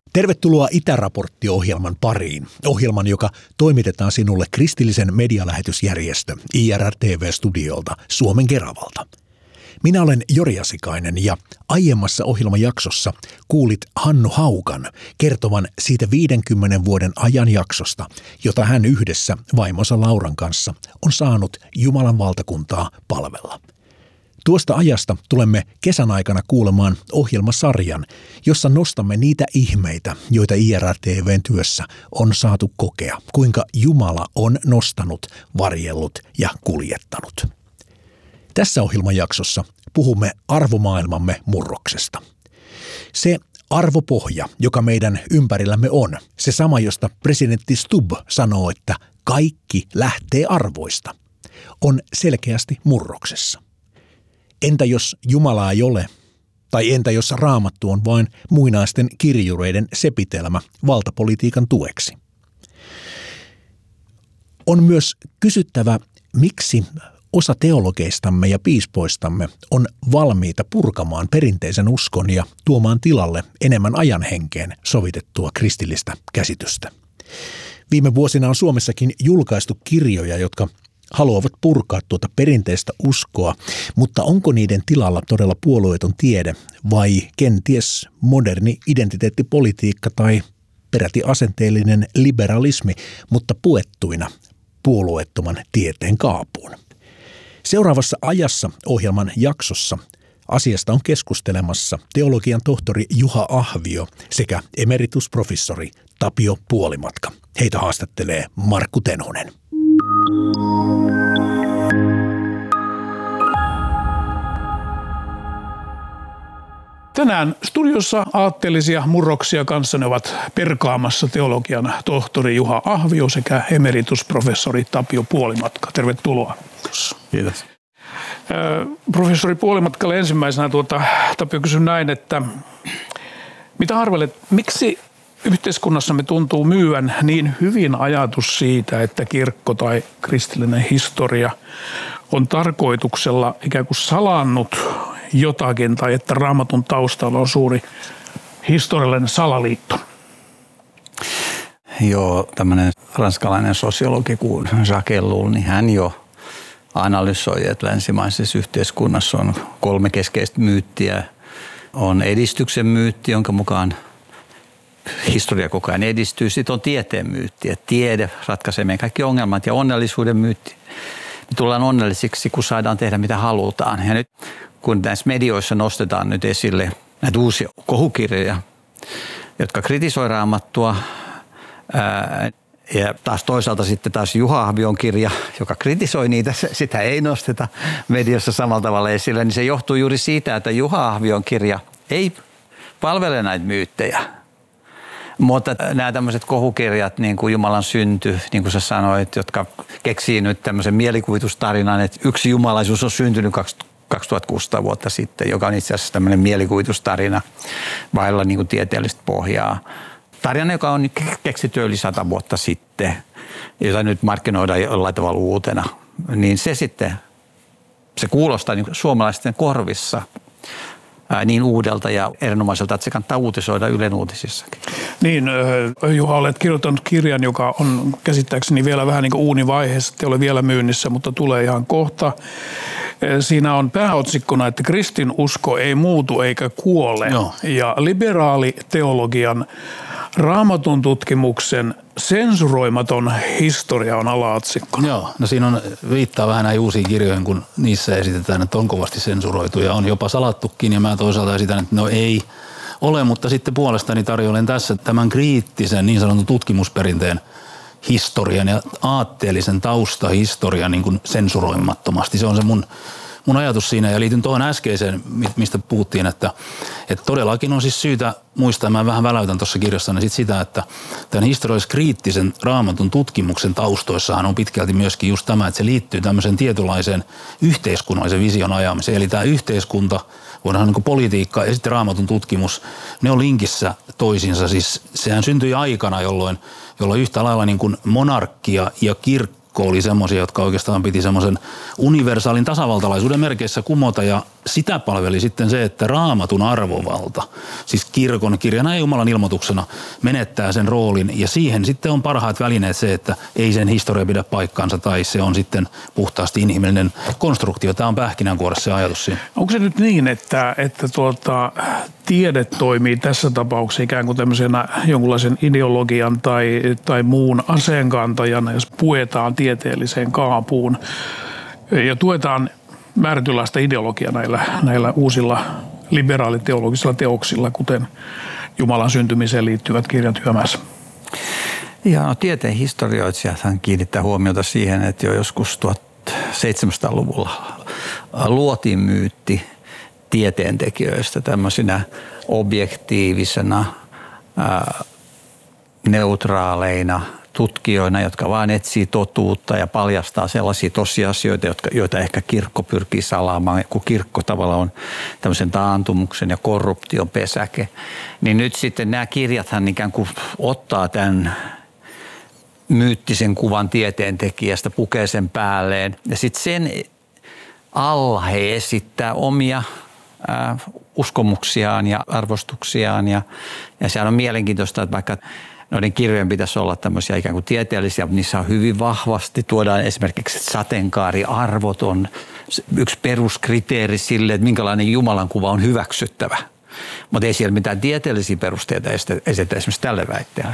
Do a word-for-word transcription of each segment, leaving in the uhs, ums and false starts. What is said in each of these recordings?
Tervetuloa Itäraportti-ohjelman pariin. Ohjelman, joka toimitetaan sinulle kristillisen medialähetysjärjestö I R R T V-studiolta Suomen Keravalta. Minä olen Jori Asikainen ja aiemmassa ohjelmajaksossa kuulit Hannu Haukan kertovan siitä viidenkymmenen vuoden ajanjaksosta, jota hän yhdessä vaimonsa Lauran kanssa on saanut Jumalan valtakuntaa palvella. Tuosta ajasta tulemme kesän aikana kuulemaan ohjelmasarjan, jossa nostamme niitä ihmeitä, joita I R R T V:n työssä on saatu kokea, kuinka Jumala on nostanut, varjellut ja kuljettanut. Tässä ohjelmajaksossa puhumme arvomaailmamme murroksesta. Se arvopohja, joka meidän ympärillämme on, se sama, josta presidentti Stubb sanoo, että kaikki lähtee arvoista, on selkeästi murroksessa. Entä jos Jumalaa ei ole? Tai entä jos Raamattu on vain muinaisten kirjureiden sepitelmä valtapolitiikan tueksi? On myös kysyttävä, miksi osa teologeistamme ja piispoistamme on valmiita purkamaan perinteisen uskon ja tuomaan tilalle enemmän ajan henkeen sovitettua kristillistä käsitystä. Viime vuosina on Suomessakin julkaistu kirjoja, jotka haluavat purkaa tuota perinteistä uskoa, mutta onko niiden tilalla todella puolueeton tiede vai kenties moderni identiteettipolitiikka tai peräti asenteellinen liberalismi, mutta puettuina puolueettoman tieteen kaapuun? Seuraavassa ajassa ohjelman jaksossa asiasta on keskustelemassa teologian tohtori Juha Ahvio sekä emeritusprofessori Tapio Puolimatka. Heitä haastattelee Markku Tenhonen. Tänään studiossa aatteellisia murroksia kanssani ovat perkaamassa teologian tohtori Juha Ahvio sekä emeritusprofessori Tapio Puolimatka. Tervetuloa. Kiitos. Professori Puolimatkalle ensimmäisenä tuota, Tapio kysyn näin, että mitä arvelet, miksi yhteiskunnassamme tuntuu myyvän niin hyvin ajatus siitä, että kirkko tai kristillinen historia on tarkoituksella ikään kuin salannut jotakin tai että Raamatun taustalla on suuri historiallinen salaliitto? Joo, tämmöinen ranskalainen sosiologi kuin Jacques Ellul, niin hän jo analysoi, että länsimaisessa yhteiskunnassa on kolme keskeistä myyttiä. On edistyksen myytti, jonka mukaan historia koko ajan edistyy. Sitten on tieteen myytti, että tiede ratkaisee meidän kaikki ongelmat, ja onnellisuuden myytti. Me tullaan onnellisiksi, kun saadaan tehdä mitä halutaan. Ja nyt kun näissä medioissa nostetaan nyt esille näitä uusia kohukirjoja, jotka kritisoi Raamattua, ää, ja taas toisaalta sitten taas Juha Ahvion kirja, joka kritisoi niitä, sitä ei nosteta mediossa samalla tavalla esille, niin se johtuu juuri siitä, että Juha Ahvion kirja ei palvele näitä myyttejä. Mutta nämä tämmöiset kohukirjat, niin kuin Jumalan synty, niin kuin sä sanoit, jotka keksii nyt tämmöisen mielikuvitustarinan, että yksi jumalaisuus on syntynyt kaksituhattakuusisataa vuotta sitten, joka on itse asiassa tämmöinen mielikuvitustarina vailla niin kuin tieteellistä pohjaa. Tarina, joka on keksitty yli sata vuotta sitten, jota nyt markkinoidaan jollain tavalla uutena, niin se sitten, se kuulostaa niin suomalaisten korvissa ää, niin uudelta ja erinomaiselta, että se kannattaa uutisoida Ylen uutisissakin. Niin, Juha, olet kirjoittanut kirjan, joka on käsittääkseni vielä vähän niin kuin uunivaiheessa, ei ole vielä myynnissä, mutta tulee ihan kohta. Siinä on pääotsikkona, että kristinusko ei muutu eikä kuole. Joo. Ja liberaali teologian Raamatun tutkimuksen sensuroimaton historia on alaotsikkona. Joo, no siinä on viittaa vähän näihin uusiin kirjoihin, kun niissä esitetään, että on kovasti sensuroitu ja on jopa salattukin, ja mä toisaalta esitän, että no ei ole, mutta sitten puolestani tarjoilen tässä tämän kriittisen niin sanotun tutkimusperinteen historian ja aatteellisen taustahistorian niin kuin sensuroimattomasti. Se on se mun, mun ajatus siinä, ja liityn tuohon äskeiseen, mistä puhuttiin, että, että todellakin on siis syytä muistaa, mä vähän väläytän tuossa kirjassani sit sitä, että tämän historiallis-kriittisen Raamatun tutkimuksen taustoissahan on pitkälti myöskin just tämä, että se liittyy tämmöisen tietynlaiseen yhteiskunnallisen vision ajamiseen, eli tämä yhteiskunta, voidaan sanoa niin kuin politiikka ja sitten Raamatun tutkimus, ne on linkissä toisiinsa, siis sehän syntyi aikana, jolloin, jolloin yhtä lailla niin kuin monarkia ja kirkko kirkko oli semmoisia, jotka oikeastaan piti semmoisen universaalin tasavaltalaisuuden merkeissä kumota ja sitä palveli sitten se, että Raamatun arvovalta, siis kirkon kirjana ja Jumalan ilmoituksena menettää sen roolin ja siihen sitten on parhaat välineet se, että ei sen historia pidä paikkaansa tai se on sitten puhtaasti inhimillinen konstruktio. Tämä on pähkinänkuoressa se ajatus siinä. Onko se nyt niin, että, että tuota, tiede toimii tässä tapauksessa ikään kuin tämmöisenä jonkunlaisen ideologian tai, tai muun aseenkantajana, jos puetaan tieteelliseen kaapuun ja tuetaan määrätynlaista ideologiaa näillä, näillä uusilla liberaaliteologisilla teoksilla, kuten Jumalan syntymiseen liittyvät kirjat Hyömässä? Ja no, tieteen historioitsijathan kiinnittää huomiota siihen, että jo joskus tuhatseitsemänsataaluvulla luotiin myytti tieteentekijöistä tämmöisinä objektiivisena, ää, neutraaleina tutkijoina, jotka vaan etsii totuutta ja paljastaa sellaisia tosiasioita, jotka, joita ehkä kirkko pyrkii salaamaan, kun kirkko tavallaan on tämmöisen taantumuksen ja korruption pesäke. Niin nyt sitten nämä kirjathan ikään kuin ottaa tämän myyttisen kuvan tieteentekijästä, pukee sen päälleen ja sitten sen alla he esittää omia ää, uskomuksiaan ja arvostuksiaan ja, ja sehän on mielenkiintoista, että vaikka noiden kirjojen pitäisi olla tämmöisiä ikään kuin tieteellisiä, mutta niissä on hyvin vahvasti, tuodaan esimerkiksi, että sateenkaariarvot on yksi peruskriteeri sille, että minkälainen Jumalan kuva on hyväksyttävä. Mutta ei siellä mitään tieteellisiä perusteita esitetä esimerkiksi tälle väitteelle.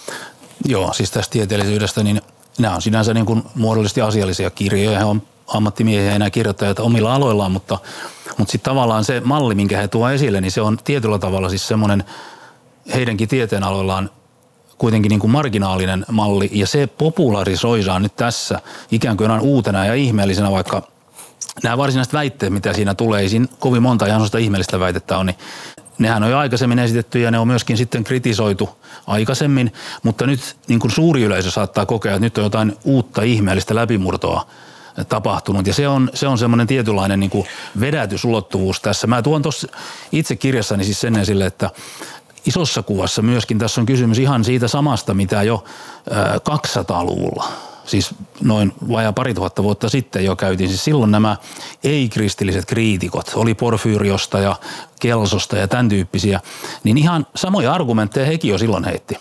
Joo, siis tästä tieteellisyydestä, niin nämä on sinänsä niin kuin muodollisesti asiallisia kirjoja. He on ammattimiehiä ja nämä kirjoittajat omilla aloillaan, mutta, mutta sitten tavallaan se malli, minkä he tuovat esille, niin se on tietyllä tavalla siis semmoinen heidänkin tieteen aloillaan kuitenkin niin kuin marginaalinen malli ja se popularisoidaan nyt tässä ikään kuin uutena ja ihmeellisenä, vaikka nämä varsinaiset väitteet, mitä siinä tulee, ei siinä kovin monta ihan sellaista ihmeellistä väitettä on, niin nehän on jo aikaisemmin esitetty ja ne on myöskin sitten kritisoitu aikaisemmin, mutta nyt niin kuin suuri yleisö saattaa kokea, että nyt on jotain uutta ihmeellistä läpimurtoa tapahtunut ja se on, se on semmoinen tietynlainen niin kuin vedätysulottuvuus tässä. Mä tuon tuossa itse kirjassani siis sen esille, että isossa kuvassa myöskin tässä on kysymys ihan siitä samasta, mitä jo kaksisataaluvulla, siis noin vajaa pari tuhatta vuotta sitten jo käytiin. Siis silloin nämä ei-kristilliset kriitikot, oli Porfyriosta ja Kelsosta ja tämän tyyppisiä, niin ihan samoja argumentteja hekin jo silloin heitti.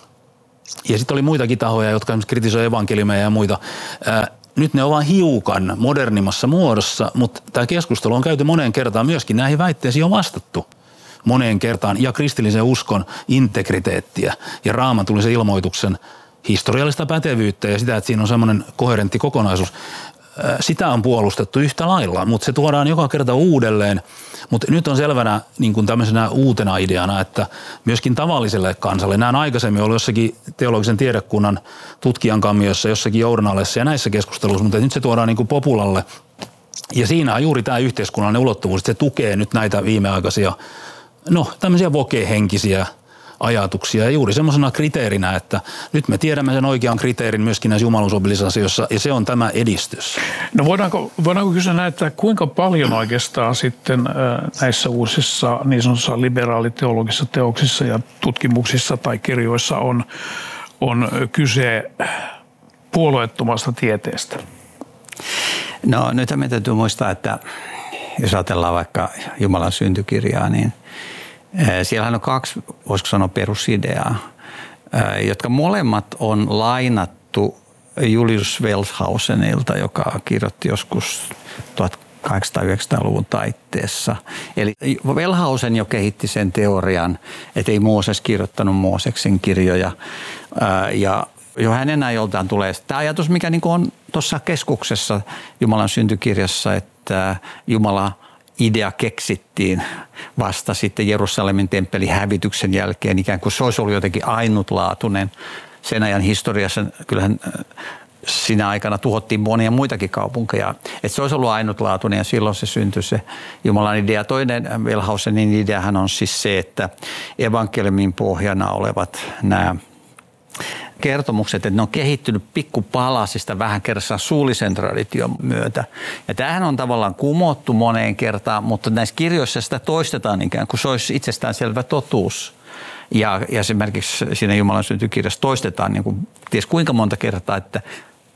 Ja sitten oli muitakin tahoja, jotka kritisoivat evankeliumeja ja muita. Nyt ne ovat hiukan modernimmassa muodossa, mutta tämä keskustelu on käyty moneen kertaan myöskin näihin väitteisiin on vastattu. Moneen kertaan ja kristillisen uskon integriteettiä ja raamatullisen ilmoituksen historiallista pätevyyttä ja sitä, että siinä on semmoinen koherentti kokonaisuus. Sitä on puolustettu yhtä lailla, mutta se tuodaan joka kerta uudelleen. Mutta nyt on selvänä niin kuin tämmöisenä uutena ideana, että myöskin tavalliselle kansalle, nämä on aikaisemmin ollut jossakin teologisen tiedekunnan tutkijan kammiossa, jossakin journaleissa ja näissä keskusteluissa, mutta nyt se tuodaan niin kuin populalle. Ja siinä on juuri tämä yhteiskunnallinen ulottuvuus, että se tukee nyt näitä viimeaikaisia no tämmöisiä vokehenkisiä ajatuksia ja juuri semmoisena kriteerinä, että nyt me tiedämme sen oikean kriteerin myöskin näissä jumaluusoppillisissa asioissa ja se on tämä edistys. No voidaanko, voidaanko kysyä näin, että kuinka paljon oikeastaan sitten näissä uusissa niin sanotussa liberaaliteologisissa teoksissa ja tutkimuksissa tai kirjoissa on, on kyse puolueettomasta tieteestä? No nyt me täytyy muistaa, että jos ajatellaan vaikka Jumalan syntykirjaa, niin siellähän on kaksi, voisiko sanoa, perusideaa, jotka molemmat on lainattu Julius Wellhausenilta, joka kirjoitti joskus tuhatkahdeksansataa-yhdeksänsataaluvun taitteessa. Eli Wellhausen jo kehitti sen teorian, että ei Mooses kirjoittanut Mooseksen kirjoja ja jo hänen ajoltaan tulee tämä ajatus, mikä niin kuin on tuossa keskuksessa Jumalan syntykirjassa, että Jumala idea keksittiin vasta sitten Jerusalemin temppelin hävityksen jälkeen, ikään kuin se olisi ollut jotenkin ainutlaatuinen. Sen ajan historiassa kyllähän siinä aikana tuhottiin monia muitakin kaupunkeja. Että se olisi ollut ainutlaatuinen ja silloin se syntyi se Jumalan idea. Toinen Wellhausenin ideahan on siis se, että evankeliumin pohjana olevat nämä kertomukset, että ne on kehittynyt pikkupalasista vähän kerrassa suullisen tradition myötä. Ja tämähän on tavallaan kumottu moneen kertaan, mutta näissä kirjoissa sitä toistetaan ikään kuin se olisi itsestäänselvä totuus. Ja, ja esimerkiksi siinä Jumalan syntykirjassa toistetaan niin kuin ties kuinka monta kertaa, että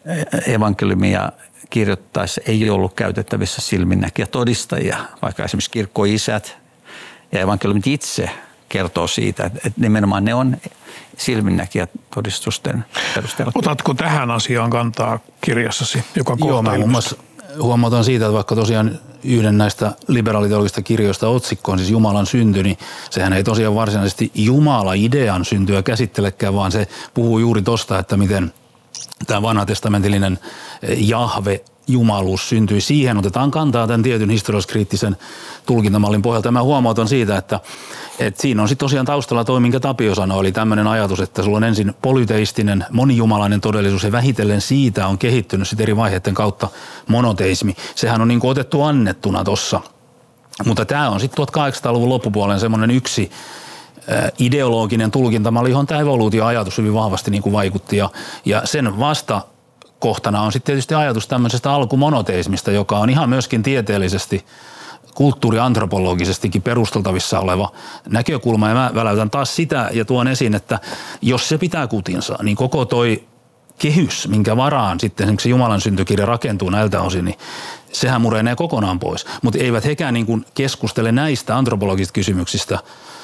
evankeliumia kirjoittaessa ei ollut käytettävissä silminnäkijä todistajia, vaikka esimerkiksi kirkkoisät ja evankeliumit itse kertoo siitä, että nimenomaan ne on silminnäkijät todistusten perusteella. Otatko tähän asiaan kantaa kirjassasi, joka Joo, kohta muun muassa huomataan siitä, että vaikka tosiaan yhden näistä liberaaliteologisista kirjoista otsikko on siis Jumalan synty, niin sehän ei tosiaan varsinaisesti Jumala-idean syntyä käsittelekään, vaan se puhuu juuri tosta, että miten tämä vanhatestamentillinen Jahve, jumaluus syntyi. Siihen otetaan kantaa tämän tietyn historialliskriittisen tulkintamallin pohjalta. Ja mä huomautan siitä, että, että siinä on sitten tosiaan taustalla toi, minkä Tapio sanoi, eli tämmöinen ajatus, että sulla on ensin polyteistinen, monijumalainen todellisuus ja vähitellen siitä on kehittynyt sitten eri vaiheiden kautta monoteismi. Sehän on niin kuin otettu annettuna tossa. Mutta tämä on sitten tuhatkahdeksansataaluvun loppupuolen semmoinen yksi ideologinen tulkintamalli, johon tämä evoluutioajatus hyvin vahvasti niin kuin vaikutti ja, ja sen vasta kohtana on sitten tietysti ajatus tämmöisestä alkumonoteismista, joka on ihan myöskin tieteellisesti, kulttuuriantropologisestikin perusteltavissa oleva näkökulma. Ja mä väläytän taas sitä ja tuon esiin, että jos se pitää kutinsa, niin koko toi kehys, minkä varaan sitten esimerkiksi Jumalan syntykirja rakentuu näiltä osin, niin sehän murenee kokonaan pois. Mutta eivät hekään niin kuin keskustele näistä antropologisista kysymyksistä,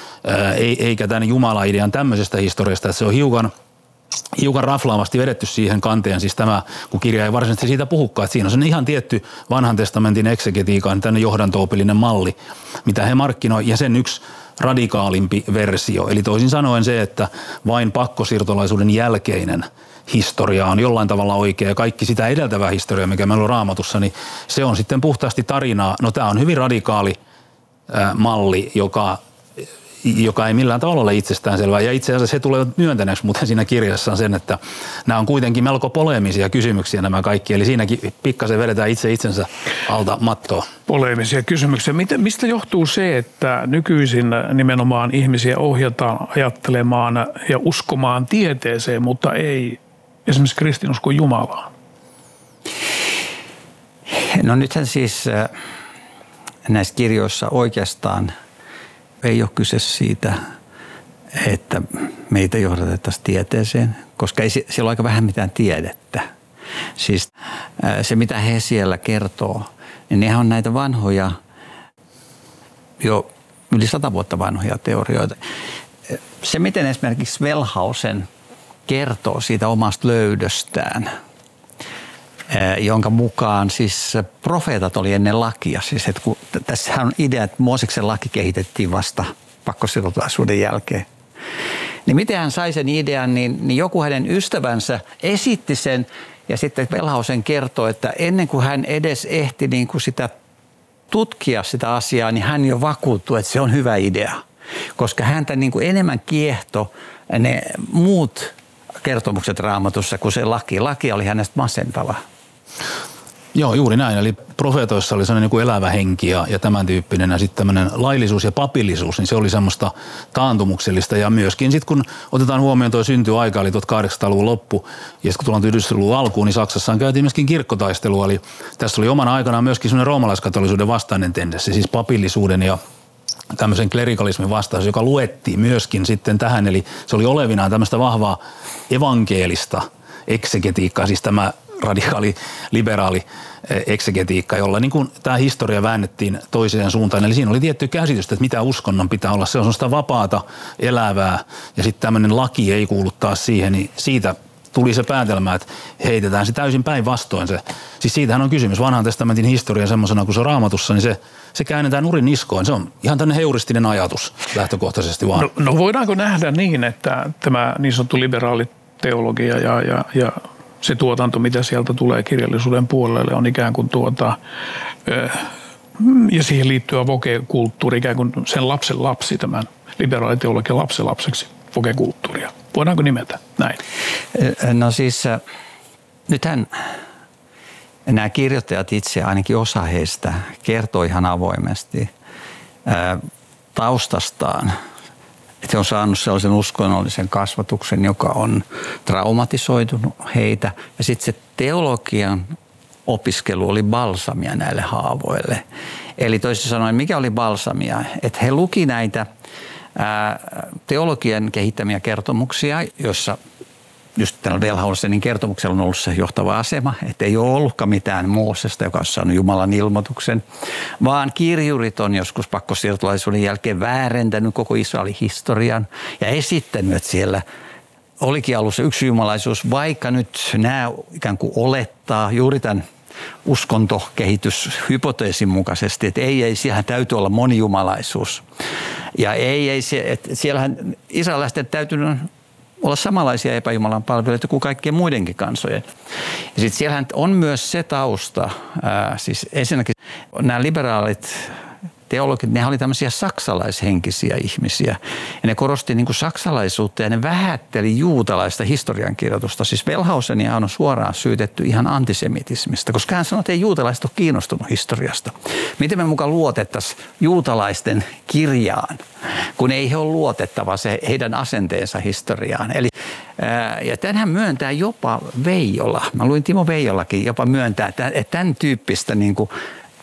eikä tämän Jumala-idean tämmöisestä historiasta, että se on hiukan hiukan raflaavasti vedetty siihen kanteen, siis tämä, kun kirja ei varsinaisesti siitä puhukaan, että siinä on se ihan tietty vanhan testamentin eksegetiikan tänne johdanto-opillinen malli, mitä he markkinoi, ja sen yksi radikaalimpi versio. Eli toisin sanoen se, että vain pakkosiirtolaisuuden jälkeinen historia on jollain tavalla oikea, ja kaikki sitä edeltävää historiaa, mikä meillä on Raamatussa, niin se on sitten puhtaasti tarinaa. No tämä on hyvin radikaali äh, malli, joka joka ei millään tavalla ole itsestäänselvää. Ja itse asiassa he tulevat myöntäneeksi, mutta siinä kirjassa on sen, että nämä on kuitenkin melko poleemisia kysymyksiä nämä kaikki. Eli siinäkin pikkasen vedetään itse itsensä alta mattoa. Poleemisia kysymyksiä. Mistä johtuu se, että nykyisin nimenomaan ihmisiä ohjataan ajattelemaan ja uskomaan tieteeseen, mutta ei esimerkiksi kristinuskon Jumalaan? No nythän siis näissä kirjoissa oikeastaan ei ole kyse siitä, että meitä johdatettaisiin tieteeseen, koska ei siellä ole aika vähän mitään tiedettä. Siis se, mitä he siellä kertoo, niin nehän on näitä vanhoja, jo yli sata vuotta vanhoja teorioita. Se, miten esimerkiksi Wellhausen kertoo siitä omasta löydöstään, jonka mukaan siis profeetat oli ennen lakia. Siis että kun, tässähän on idea, että Mooseksen laki kehitettiin vasta pakkosiirtolaisuuden jälkeen. Niin miten hän sai sen idean, niin, niin joku hänen ystävänsä esitti sen ja sitten Wellhausen kertoi, että ennen kuin hän edes ehti niin kuin sitä tutkia sitä asiaa, niin hän jo vakuuttui, että se on hyvä idea. Koska häntä niin kuin enemmän kiehto ne muut kertomukset Raamatussa kuin se laki. Laki oli hänestä masentava. Joo, juuri näin. Eli profeetoissa oli sellainen niin elävä henki ja, ja tämän tyyppinen. Ja sitten tämmöinen laillisuus ja papillisuus, niin se oli semmoista taantumuksellista. Ja myöskin sitten kun otetaan huomioon tuo syntyaika, eli tuhatkahdeksansataaluvun loppu, ja sitten kun tullaan yhdysvaltain alkuun, niin Saksassa käytiin myöskin kirkkotaistelua. Eli tässä oli omana aikanaan myöskin semmoinen roomalaiskatolisuuden vastainen tendenssi, siis papillisuuden ja tämmöisen klerikalismin vastaus, joka luettiin myöskin sitten tähän. Eli se oli olevinaan tämmöistä vahvaa evankelista eksegetiikkaa, siis tämä radikaali, liberaali eksegetiikka, jolla niin kuin tämä historia väännettiin toiseen suuntaan. Eli siinä oli tietty käsitystä, että mitä uskonnon pitää olla. Se on sellaista vapaata, elävää ja sitten tämmöinen laki ei kuulu taas siihen, niin siitä tuli se päätelmä, että heitetään se täysin päinvastoin se. Siis siitähän on kysymys. Vanhan testamentin historia semmoisena kuin se on Raamatussa, niin se, se käännetään nurin niskoon. Se on ihan tämmöinen heuristinen ajatus lähtökohtaisesti vaan. No, no voidaanko nähdä niin, että tämä niin sanottu liberaali teologia ja, ja, ja se tuotanto, mitä sieltä tulee kirjallisuuden puolelle, on ikään kuin tuota, ja siihen liittyvä voke-kulttuuri, ikään kuin sen lapsen lapsi, tämän liberaaliteologian lapsen lapseksi voke-kulttuuria. Voidaanko nimetä näin? No siis nythän nämä kirjoittajat itse, ainakin osa heistä, kertoo ihan avoimesti taustastaan, että he on saanut sellaisen uskonnollisen kasvatuksen, joka on traumatisoitunut heitä. Ja sitten se teologian opiskelu oli balsamia näille haavoille. Eli toisin sanoen, mikä oli balsamia? Että he luki näitä ää, teologian kehittämiä kertomuksia, joissa just tällä Wellhausenin kertomuksella on ollut se johtava asema, että ei ole ollutkaan mitään Moosesta, joka on saanut Jumalan ilmoituksen, vaan kirjurit on joskus pakkosiirtolaisuuden jälkeen väärentänyt koko Israelin historian ja esittänyt, että siellä olikin alussa yksi jumalaisuus, vaikka nyt nämä ikään kuin olettaa juuri tämän uskontokehityshypoteesin mukaisesti, että ei, ei, siellä täytyy olla monijumalaisuus. Ja ei, ei, että siellähän israelaisten täytyy olla samanlaisia epäjumalan palvelijoita kuin kaikkien muidenkin kansojen. Ja sitten siellähän on myös se tausta, ää, siis ensinnäkin nämä liberaalit teologit, ne oli tämmöisiä saksalaishenkisiä ihmisiä. Ja ne korosti niin kuin saksalaisuutta ja ne vähätteli juutalaista historiankirjoitusta. Siis Wellhausenia on suoraan syytetty ihan antisemitismistä, koska hän sanoi, että ei juutalaiset ole kiinnostunut historiasta. Miten me mukaan luotettaisiin juutalaisten kirjaan, kun ei he ole luotettava se heidän asenteensa historiaan. Eli, ää, ja tämänhän myöntää jopa Veijola. Mä luin Timo Veijolakin jopa myöntää, että tämän tyyppistä niin kuin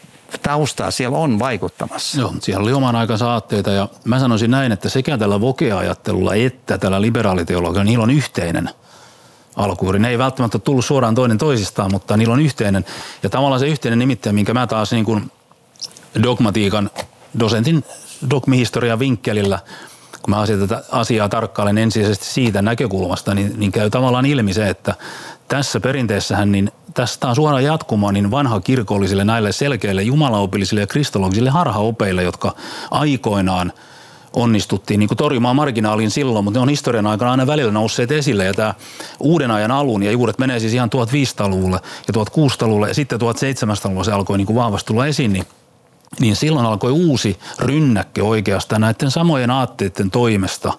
taustaa siellä on vaikuttamassa. Joo, siellä oli oman aikansa aatteita ja mä sanoisin näin, että sekä tällä Woke-ajattelulla että tällä liberaaliteologialla, niillä on yhteinen alkujuuri. Ne ei välttämättä tullut suoraan toinen toisistaan, mutta niillä on yhteinen. Ja tavallaan se yhteinen nimittäin, minkä mä taas niin kuin dogmatiikan dosentin dogmihistorian vinkkelillä, kun mä tätä asiaa tarkkailen ensisijaisesti siitä näkökulmasta, niin, niin käy tavallaan ilmi se, että tässä perinteessähän niin tästä on suoraan jatkumaan niin vanha kirkollisille näille selkeille jumalaopillisille ja kristologisille harhaopeille, jotka aikoinaan onnistuttiin niin kuin torjumaan marginaaliin silloin, mutta ne on historian aikana aina välillä nousseet esille ja tämä uuden ajan alun ja juuret menee siis ihan tuhatviisisataa-luvulle ja tuhatkuusisataaluvulle ja sitten tuhatseitsemänsataaluvulla se alkoi niin kuin vahvasti tulla esiin, niin niin silloin alkoi uusi rynnäkkö oikeastaan näiden samojen aatteiden toimesta,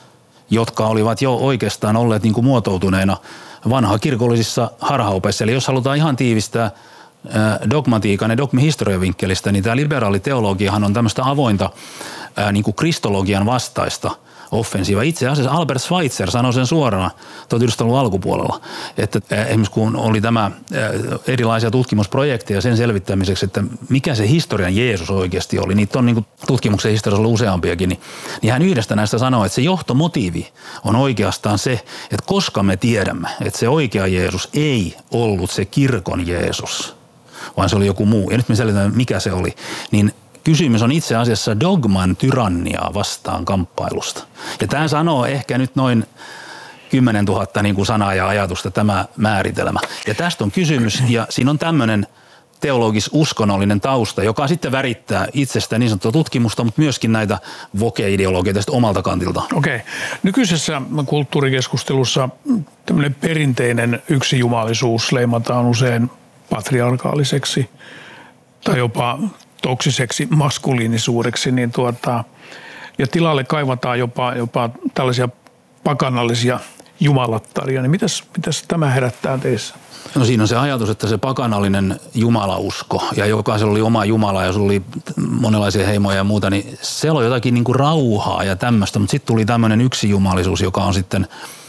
jotka olivat jo oikeastaan olleet niin kuin muotoutuneena vanha kirkollisissa harhaopeissa. Eli jos halutaan ihan tiivistää dogmatiikan ja dogmihistorian vinkkelistä, niin tämä liberaali teologiahan on tämmöistä avointa niin kuin kristologian vastaista offensiiva. Itse asiassa Albert Schweitzer sanoi sen suorana tuhatyhdeksänsataaluvun alkupuolella, että esimerkiksi kun oli tämä erilaisia tutkimusprojekteja sen selvittämiseksi, että mikä se historian Jeesus oikeasti oli, niitä on niin kuin tutkimuksen historiassa ollut useampiakin, niin, niin hän yhdestä näistä sanoi, että se johtomotiivi on oikeastaan se, että koska me tiedämme, että se oikea Jeesus ei ollut se kirkon Jeesus, vaan se oli joku muu, ja nyt me selitetään, mikä se oli, niin kysymys on itse asiassa dogman tyranniaa vastaan kamppailusta. Ja tämä sanoo ehkä nyt noin kymmenen tuhatta niin kuin sanaa ja ajatusta tämä määritelmä. Ja tästä on kysymys, ja siinä on tämmöinen teologis-uskonnollinen tausta, joka sitten värittää itsestä niin sanottua tutkimusta, mutta myöskin näitä woke-ideologioita omalta kantilta. Okei. Nykyisessä kulttuurikeskustelussa tämmöinen perinteinen yksijumalisuus leimataan usein patriarkaaliseksi tai jopa toksiseksi maskuliinisuudeksi, niin tuota, ja tilalle kaivataan jopa, jopa tällaisia pakanallisia jumalattaria, niin mitäs, mitäs tämä herättää teissä? No siinä on se ajatus, että se pakanallinen jumalausko ja jokaisella oli oma jumala ja sulla oli monenlaisia heimoja ja muuta, niin se oli jotakin niin kuin rauhaa ja tämmöistä, mutta sitten tuli tämmöinen yksijumalisuus, joka on sitten,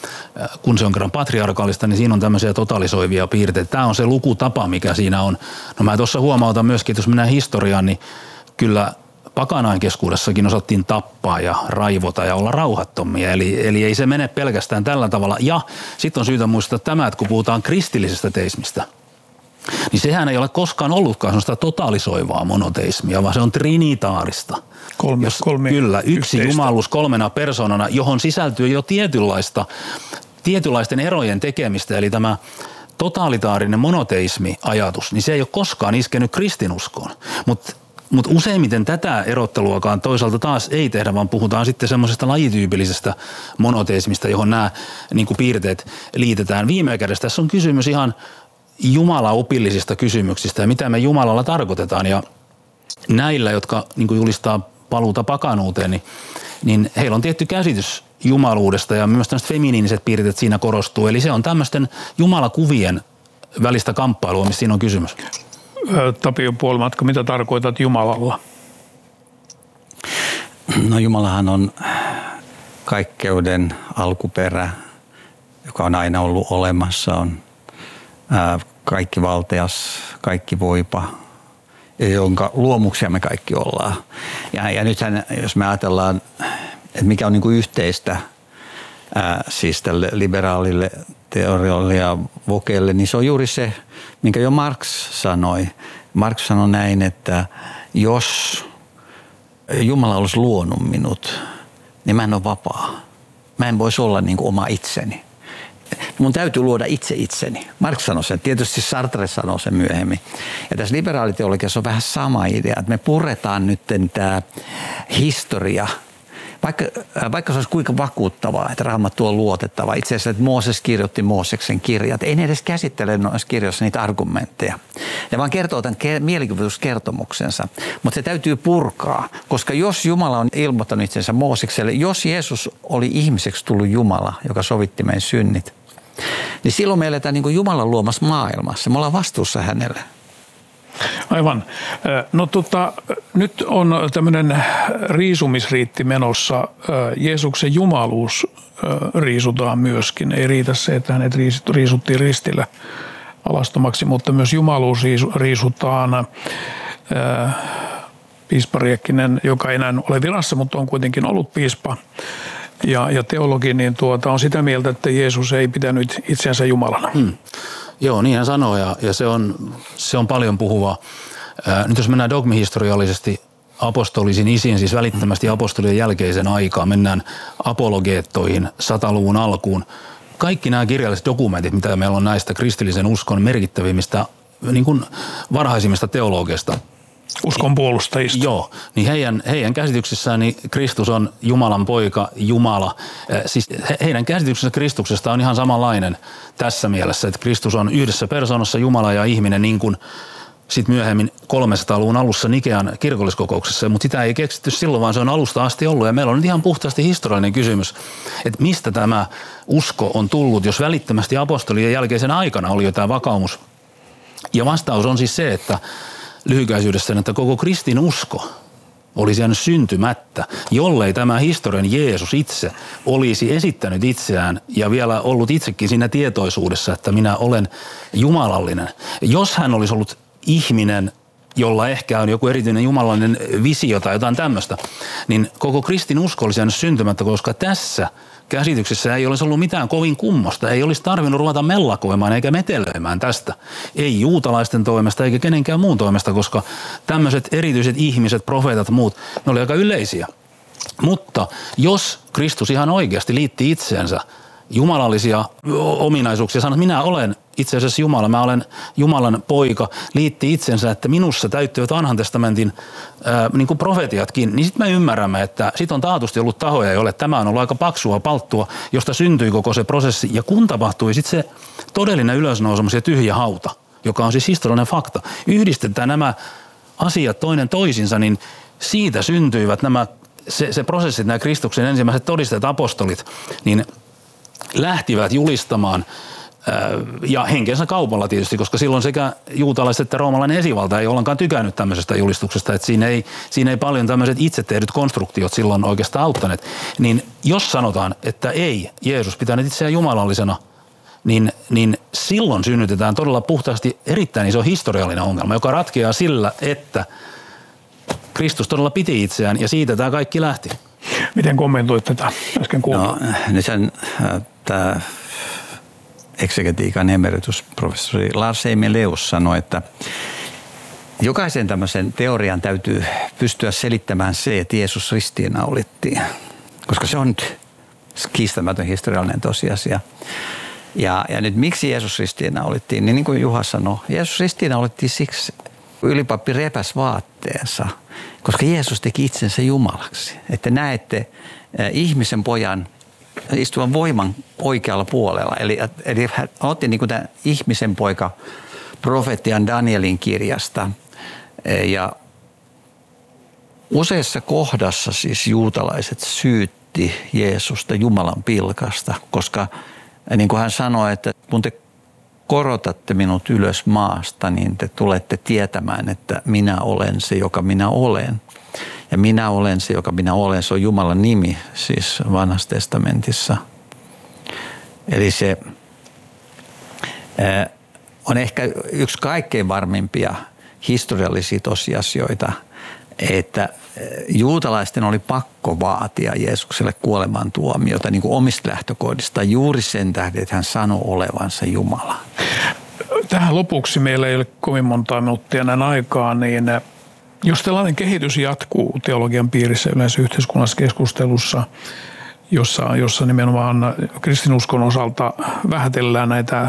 kun se on kerran patriarkaalista, niin siinä on tämmöisiä totalisoivia piirteitä. Tämä on se lukutapa, mikä siinä on. No mä tuossa huomautan myöskin, että jos mennään historiaan, niin kyllä pakanain keskuudessakin osattiin tappaa ja raivota ja olla rauhattomia. Eli, eli ei se mene pelkästään tällä tavalla. Ja sitten on syytä muistaa tämä, että kun puhutaan kristillisestä teismistä, niin sehän ei ole koskaan ollutkaan sellaista totalisoivaa monoteismia, vaan se on trinitaarista. Kolme, jos, kolme kyllä, yksi yhteistä. jumaluus kolmena persoonana, johon sisältyy jo tietynlaista, tietynlaisten erojen tekemistä. Eli tämä totalitaarinen monoteismi-ajatus, niin se ei ole koskaan iskenyt kristinuskoon. Mutta Mutta useimmiten tätä erotteluakaan toisaalta taas ei tehdä, vaan puhutaan sitten semmoisesta lajityypillisestä monoteismista, johon nämä niin kuin piirteet liitetään. Viime kädessä tässä on kysymys ihan jumalaopillisista kysymyksistä ja mitä me Jumalalla tarkoitetaan. Ja näillä, jotka niin kuin julistaa paluuta pakanuuteen, niin, niin heillä on tietty käsitys jumaluudesta ja myös tämmöiset feminiiniset piirteet siinä korostuu. Eli se on tämmöisten jumalakuvien välistä kamppailua, missä siinä on kysymys. Tapio Puolimatka, mitä tarkoitat Jumalalla? No Jumalahan on kaikkeuden alkuperä, joka on aina ollut olemassa, on ää, kaikki valtias, kaikki voipa, jonka luomuksia me kaikki ollaan. Ja, ja nythän, jos me ajatellaan, että mikä on niin kuin yhteistä ää, siis tälle liberaalille teorialle ja Vokelle, niin se on juuri se, minkä jo Marx sanoi. Marx sanoi näin, että jos Jumala olisi luonut minut, niin mä en ole vapaa. Mä en voisi olla niin kuin oma itseni. Mun täytyy luoda itse itseni. Marx sanoi sen. Tietysti Sartre sanoi sen myöhemmin. Ja tässä liberaaliteologiassa on vähän sama idea, että me puretaan nyt tämä historia. Vaikka, vaikka se olisi kuinka vakuuttavaa, että Raamattu on luotettava. Itse asiassa, että Mooses kirjoitti Mooseksen kirjat. Ei ne edes käsittele noissa kirjoissa niitä argumentteja. Ne vaan kertoo tämän mielikuvituskertomuksensa. Mutta se täytyy purkaa, koska jos Jumala on ilmoittanut itsensä Moosekselle, jos Jeesus oli ihmiseksi tullut Jumala, joka sovitti meidän synnit, niin silloin me eletään niin kuin Jumalan luomassa maailmassa. Me ollaan vastuussa hänelle. Aivan. No tota, nyt on tämmöinen riisumisriitti menossa. Jeesuksen jumaluus riisutaan myöskin. Ei riitä se, että hänet riisuttiin ristillä alastomaksi, mutta myös jumaluus riisutaan. Piispa Riekkinen, joka ei enää ole virassa, mutta on kuitenkin ollut piispa ja, ja teologi, niin tuota, on sitä mieltä, että Jeesus ei pitänyt itseänsä Jumalana. Hmm. Joo, niin hän sanoo ja, ja se, on, se on paljon puhuva. Ää, nyt jos mennään dogmihistoriallisesti apostolisin isiin, siis välittömästi apostolien jälkeisen aikaan, mennään apologeettoihin, sataluvun alkuun. Kaikki nämä kirjalliset dokumentit, mitä meillä on näistä kristillisen uskon merkittävimmistä, niin kuin varhaisimmista teologeista. Uskon puolustajista. Joo, niin heidän, heidän käsityksessään niin Kristus on Jumalan poika, Jumala. Siis heidän käsityksensä Kristuksesta on ihan samanlainen tässä mielessä, että Kristus on yhdessä persoonassa Jumala ja ihminen niin kuin sitten myöhemmin kolmensadan-luvun alussa Nikean kirkolliskokouksessa, mutta sitä ei keksitty silloin, vaan se on alusta asti ollut. Ja meillä on nyt ihan puhtaasti historiallinen kysymys, että mistä tämä usko on tullut, jos välittömästi apostolien jälkeisen aikana oli jo tämä vakaumus. Ja vastaus on siis se, että lyhykäisyydessään, että koko kristin usko olisi jäänyt syntymättä, jollei tämä historian Jeesus itse olisi esittänyt itseään ja vielä ollut itsekin siinä tietoisuudessa, että minä olen jumalallinen. Jos hän olisi ollut ihminen, jolla ehkä on joku erityinen jumalallinen visio tai jotain tämmöistä, niin koko kristin usko olisi jäänyt syntymättä, koska tässä käsityksessä ei olisi ollut mitään kovin kummosta. Ei olisi tarvinnut ruveta mellakoimaan eikä metelöimään tästä. Ei juutalaisten toimesta eikä kenenkään muun toimesta, koska tämmöiset erityiset ihmiset, profeetat ja muut, ne oli aika yleisiä. Mutta jos Kristus ihan oikeasti liitti itseensä jumalallisia ominaisuuksia, sanoi, että minä olen itse asiassa Jumala, mä olen Jumalan poika, liitti itsensä, että minussa täyttyvät vanhan testamentin ää, niin kuin profetiatkin, niin sitten me ymmärrämme, että sit on taatusti ollut tahoja, joille tämä on ollut aika paksua palttua, josta syntyi koko se prosessi. Ja kun tapahtui sitten se todellinen ylösnousemus ja tyhjä hauta, joka on siis historiallinen fakta, yhdistetään nämä asiat toinen toisinsa, niin siitä syntyivät nämä, se, se prosessit, nämä Kristuksen ensimmäiset todisteet, apostolit, niin lähtivät julistamaan ja henkensä kaupalla tietysti, koska silloin sekä juutalaiset että roomalainen esivalta ei ollenkaan tykännyt tämmöisestä julistuksesta, että siinä ei, siinä ei paljon tämmöiset itse tehdyt konstruktiot silloin oikeastaan auttaneet. Niin jos sanotaan, että ei Jeesus pitänyt itseään jumalallisena, niin, niin silloin synnytetään todella puhtaasti erittäin iso historiallinen ongelma, joka ratkeaa sillä, että Kristus todella piti itseään ja siitä tämä kaikki lähti. Miten kommentoit tätä äsken kuulua? No, nyt sen, äh, tämä eksegetiikan emeritusprofessori Lars Emeleus sanoi, että jokaisen tämmöisen teorian täytyy pystyä selittämään se, että Jeesus ristiinnaulittiin, koska se on nyt kiistämätön historiallinen tosiasia. Ja, ja nyt miksi Jeesus ristiinnaulittiin, niin niin kuin Juha sanoi, Jeesus ristiinnaulittiin siksi, ylipappi repäs vaatteensa, koska Jeesus teki itsensä Jumalaksi. Että näette ihmisen pojan istuvan voiman oikealla puolella. Eli, eli hän otti niin kuin tämän ihmisen poika profetian Danielin kirjasta. Ja useassa kohdassa siis juutalaiset syytti Jeesusta Jumalan pilkasta, koska niin kuin hän sanoi, että kun te korotatte minut ylös maasta, niin te tulette tietämään, että minä olen se, joka minä olen. Ja minä olen se, joka minä olen. Se on Jumalan nimi, siis Vanhassa testamentissa. Eli se on ehkä yksi kaikkein varmimpia historiallisia tosiasioita että juutalaisten oli pakko vaatia Jeesukselle kuolemantuomiota niin kuin omista lähtökohdista juuri sen tähden, että hän sanoi olevansa Jumala. Tähän lopuksi meillä ei ole kovin montaa minuuttia näin aikaa, niin jos tällainen kehitys jatkuu teologian piirissä yleensä yhteiskunnallisessa keskustelussa, jossa, jossa nimenomaan kristinuskon osalta vähätellään näitä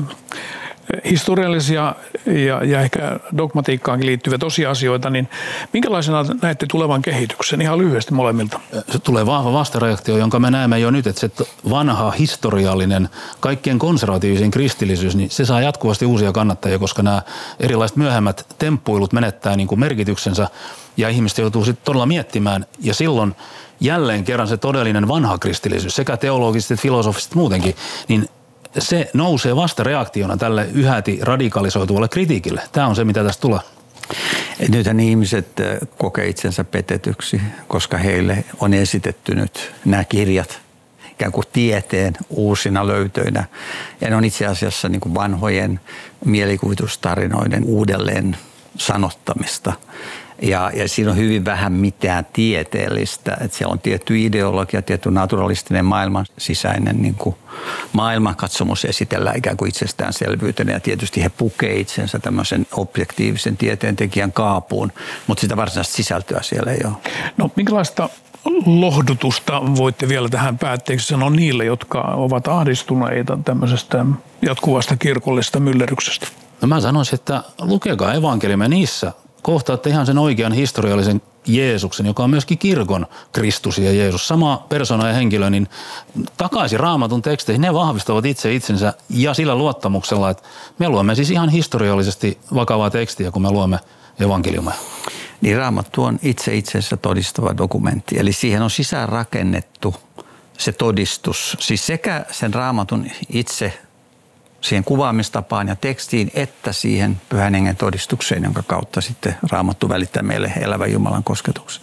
historiallisia ja, ja ehkä dogmatiikkaankin liittyviä tosiasioita, niin minkälaisena näette tulevan kehityksen ihan lyhyesti molemmilta? Se tulee vahva vastareaktio, jonka me näemme jo nyt, että se vanha historiallinen, kaikkien konservatiivisen kristillisyys, niin se saa jatkuvasti uusia kannattajia, koska nämä erilaiset myöhemmät temppuilut menettää niin kuin merkityksensä ja ihmiset joutuu sitten todella miettimään ja silloin jälleen kerran se todellinen vanha kristillisyys, sekä teologisesti että filosofisesti muutenkin, niin se nousee vasta reaktiona tälle yhäti radikalisoituvalle kritiikille. Tämä on se, mitä tästä tulee. Nythän ihmiset kokee itsensä petetyksi, koska heille on esitetty nyt nämä kirjat ikään kuin tieteen uusina löytöinä. Ja ne on itse asiassa niin kuin vanhojen mielikuvitustarinoiden uudelleen sanottamista. Ja, ja siinä on hyvin vähän mitään tieteellistä, että siellä on tietty ideologia, tietty naturalistinen maailman sisäinen niin kuin maailmankatsomus esitellään ikään kuin itsestäänselvyytenä ja tietysti he pukee itsensä tämmöisen objektiivisen tieteentekijän kaapuun, mutta sitä varsinaista sisältöä siellä ei ole. No minkälaista lohdutusta voitte vielä tähän päätteeksi sanoa niille, jotka ovat ahdistuneita tämmöisestä jatkuvasta kirkollisesta myllerryksestä? No mä sanoisin, että lukekaa evankeliumia niissä. Kohtaatte ihan sen oikean historiallisen Jeesuksen, joka on myöskin kirkon Kristus ja Jeesus. Sama persona ja henkilö, niin takaisin Raamatun teksteihin, ne vahvistavat itse itsensä ja sillä luottamuksella, että me luemme siis ihan historiallisesti vakavaa tekstiä, kun me luemme evankeliumia. Niin Raamattu on itse itsensä todistava dokumentti, eli siihen on sisään rakennettu se todistus, siis sekä sen Raamatun itse siihen kuvaamistapaan ja tekstiin, että siihen Pyhän Hengen todistukseen, jonka kautta sitten Raamattu välittää meille elävän Jumalan kosketuksen.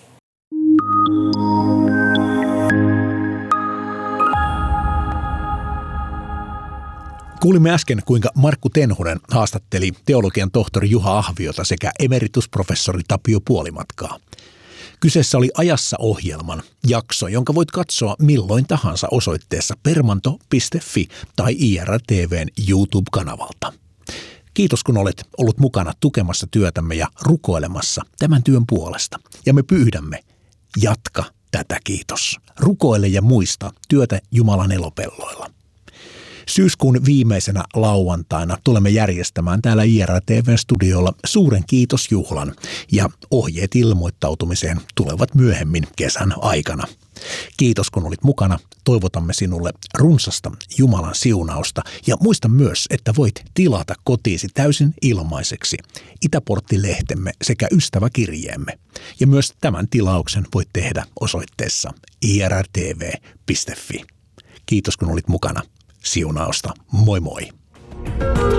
Kuulimme äsken, kuinka Markku Tenhonen haastatteli teologian tohtori Juha Ahviota sekä emeritusprofessori Tapio Puolimatkaa. Kyseessä oli Ajassa -ohjelman jakso, jonka voit katsoa milloin tahansa osoitteessa permanto piste fi tai I R T V:n YouTube-kanavalta. Kiitos, kun olet ollut mukana tukemassa työtämme ja rukoilemassa tämän työn puolesta. Ja me pyydämme, jatka tätä, kiitos. Rukoile ja muista työtä Jumalan elopelloilla. Syyskuun viimeisenä lauantaina tulemme järjestämään täällä I R T V-studiolla suuren kiitosjuhlan ja ohjeet ilmoittautumiseen tulevat myöhemmin kesän aikana. Kiitos, kun olit mukana. Toivotamme sinulle runsasta Jumalan siunausta ja muista myös, että voit tilata kotiisi täysin ilmaiseksi Itäportti-lehtemme sekä ystäväkirjeemme. Ja myös tämän tilauksen voit tehdä osoitteessa I R T V piste fi. Kiitos, kun olit mukana. Siunausta. Moi moi.